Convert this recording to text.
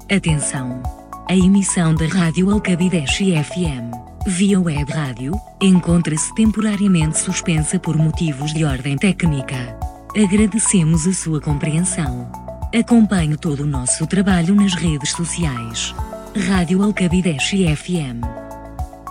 Atenção! A emissão da Rádio Alcabideche FM, via web rádio, encontra-se temporariamente suspensa por motivos de ordem técnica. Agradecemos a sua compreensão. Acompanhe todo o nosso trabalho nas redes sociais. Rádio Alcabideche FM.